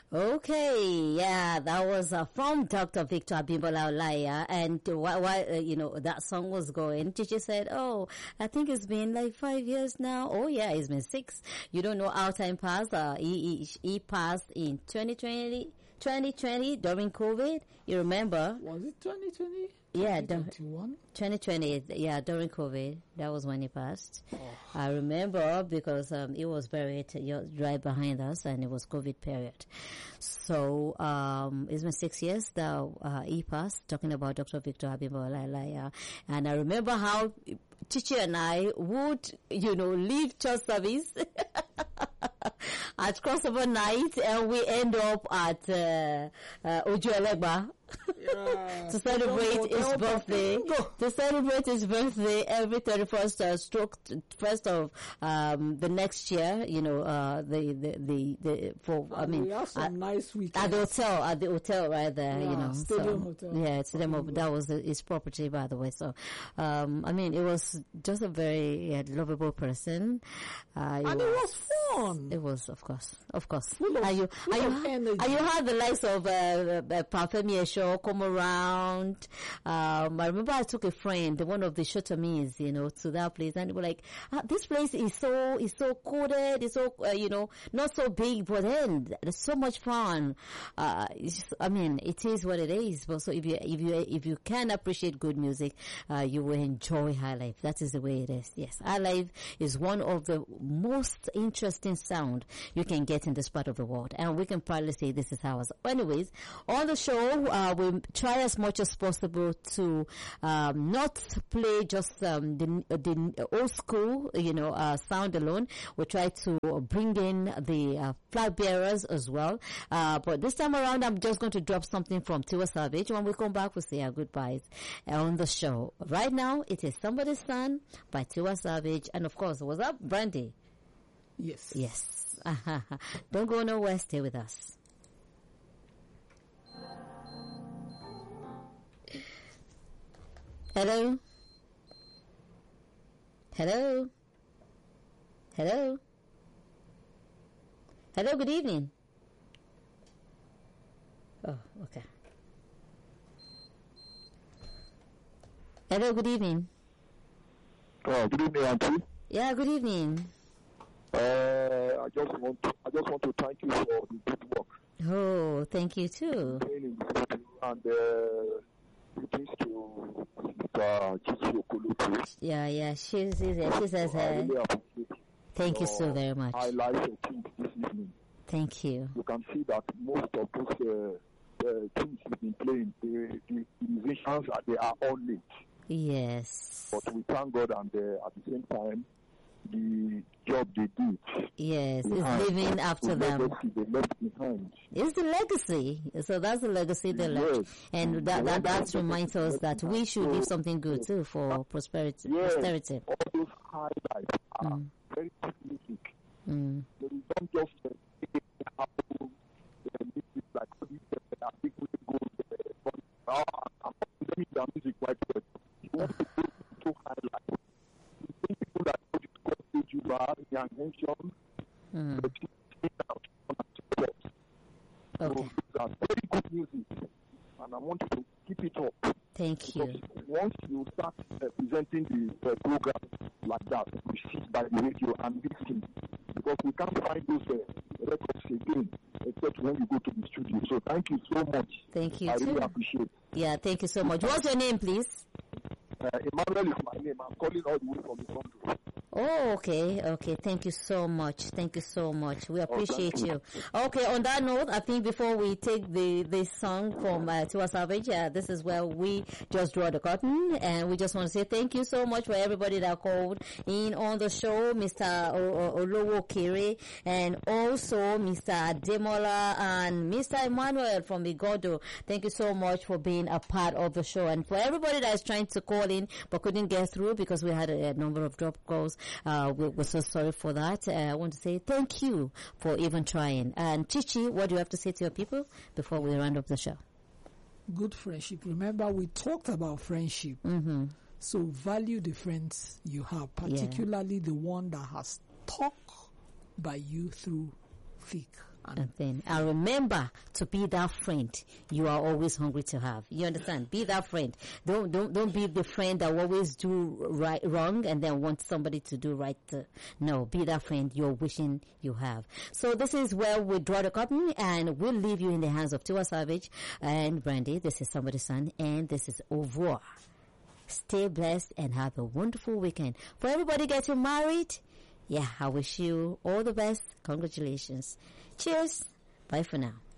Okay, yeah, that was from Dr. Victor Abimbola Olaiya, and while that song was going, Chichi said, "Oh, I think it's been like 5 years now." Oh yeah, it's been 6. You don't know how time passed. He passed in 2020 during COVID. You remember? Was it 2020? Yeah, 2021? 2020. Yeah, during COVID, that was when he passed. Oh. I remember because he was buried right behind us, and it was COVID period. So it's been 6 years that he passed. Talking about Dr. Victor Abimbola Olaiya, and I remember how Chichi and I would, leave church service at crossover night, and we end up at Ojo Elegba. Yeah. to celebrate his birthday. To celebrate his birthday every 31st stroke 1st of the next year. We have some nice weekends at the hotel right there. Yeah, Stadium Hotel. Yeah, Stadium. That was his property, by the way. So, it was just a very lovable person. And it was fun. It was, of course. Full of energy. And you had the likes of Parfemier Show come around. I remember I took a friend, one of the Shotomis, to that place, and they were like, this place is so coded, it's so, not so big, but then there's so much fun. It is what it is. But so if you can appreciate good music, you will enjoy High Life. That is the way it is. Yes, High Life is one of the most interesting sound you can get in this part of the world, and we can proudly say this is ours. Anyways, on the show, we try as much as possible to not play just the old school, sound alone. We try to bring in the flag bearers as well. But this time around, I'm just going to drop something from Tiwa Savage. When we come back, we'll say our goodbyes on the show. Right now, it is Somebody's Son by Tiwa Savage, and of course, what's up, Brandy? Yes. Don't go nowhere. Stay with us. Hello? Hello? Hello? Hello, good evening. Oh, okay. Hello, good evening. Oh, good evening, Auntie. Yeah, good evening. I just want to thank you for the good work. Oh, thank you too. And greetings to Chichi Okolotu. Yeah, she says really appreciate thank you so very much. Highlight your things this evening. Thank you. You can see that most of those things you've been playing, the musicians, they are all late. Yes. But we thank God, and at the same time, the job they did. Yes, it's living after them. Legacy they left behind. It's the legacy. So that's the legacy they left. Yes. And that reminds us that we should leave something good too for posterity. All those highlights are very good music. So we don't just how music like people go I'm condemning their music quite well. You want to go to highlights. You think people that go to God you are in the attention, but so these are very good music, and I want you to keep it up. Thank you. Once you start presenting the program like that, we sit by the radio and listen, because we can't find those records again except when you go to the studio. So thank you so much. Thank you I too. really appreciate it. Yeah, thank you so much. What's your name, please? Emmanuel is my name. I'm calling all the way from the country. Oh, okay. Thank you so much. We appreciate you. Okay, on that note, I think before we take this song from Tiwa Savage, this is where we just draw the curtain, and we just want to say thank you so much for everybody that called in on the show, Mr. Olowo Kere, and also Mr. Ademola and Mr. Emmanuel from Igodo. Thank you so much for being a part of the show, and for everybody that is trying to call in but couldn't get through because we had a number of drop calls. We're so sorry for that. I want to say thank you for even trying. And Chichi, what do you have to say to your people before we round up the show? Good friendship. Remember, we talked about friendship. Mm-hmm. So value the friends you have, particularly the one that has stuck by you through thick And And remember to be that friend you are always hungry to have. You understand? Be that friend. Don't be the friend that will always do wrong and then want somebody to do right. No, be that friend you're wishing you have. So this is where we draw the curtain, and we'll leave you in the hands of Tiwa Savage and Brandy. This is Somebody's Son, and this is Au revoir. Stay blessed and have a wonderful weekend. For everybody getting married, I wish you all the best. Congratulations. Cheers. Bye for now.